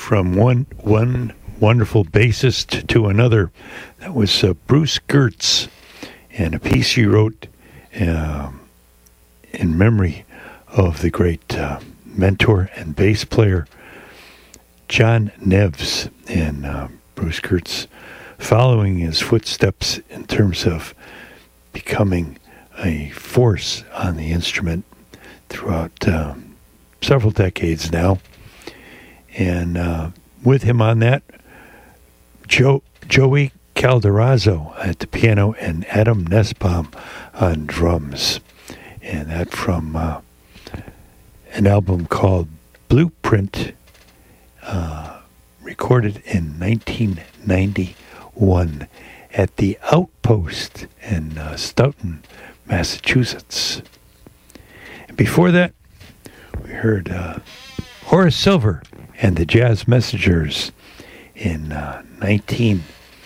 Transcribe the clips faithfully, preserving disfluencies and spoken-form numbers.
from one one wonderful bassist to another. That was uh, Bruce Gertz, and a piece he wrote uh, in memory of the great uh, mentor and bass player John Neves. And uh, Bruce Gertz following his footsteps in terms of becoming a force on the instrument throughout uh, several decades now. And uh, with him on that, Joe, Joey Calderazzo at the piano and Adam Nussbaum on drums. And that from uh, an album called Blueprint, uh, recorded in nineteen ninety-one at the Outpost in uh, Stoughton, Massachusetts. And before that, we heard uh, Horace Silver and the Jazz Messengers in uh, nineteen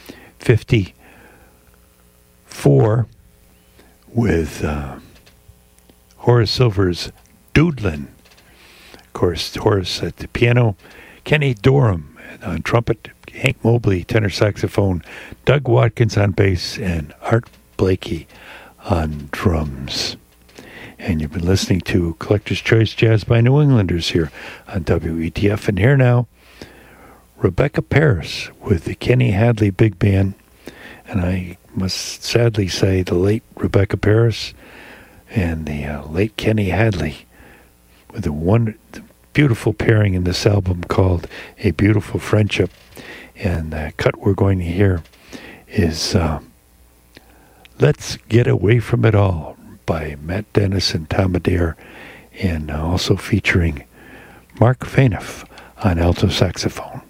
fifty-four with uh, Horace Silver's Doodlin'. Of course, Horace at the piano, Kenny Dorham on trumpet, Hank Mobley tenor saxophone, Doug Watkins on bass, and Art Blakey on drums. And you've been listening to Collector's Choice Jazz by New Englanders here on W E T F. And here now, Rebecca Paris with the Kenny Hadley Big Band. And I must sadly say the late Rebecca Paris and the uh, late Kenny Hadley with a one the beautiful pairing in this album called A Beautiful Friendship. And the cut we're going to hear is uh, Let's Get Away From It All by Matt Dennis and Tom Adair, and uh, also featuring Mark Faneuf on alto saxophone.